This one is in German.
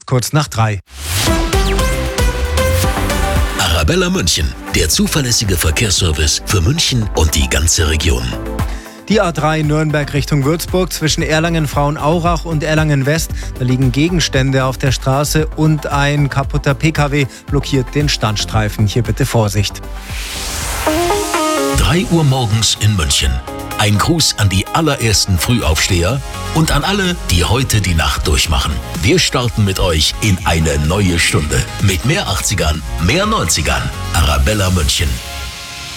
kurz nach 3. Arabella München, der zuverlässige Verkehrsservice für München und die ganze Region. Die A3 Nürnberg Richtung Würzburg zwischen Erlangen-Frauenaurach und Erlangen-West. Da liegen Gegenstände auf der Straße und ein kaputter PKW blockiert den Standstreifen. Hier bitte Vorsicht. 3 Uhr morgens in München. Ein Gruß an die allerersten Frühaufsteher und an alle, die heute die Nacht durchmachen. Wir starten mit euch in eine neue Stunde. Mit mehr 80ern, mehr 90ern. Arabella München.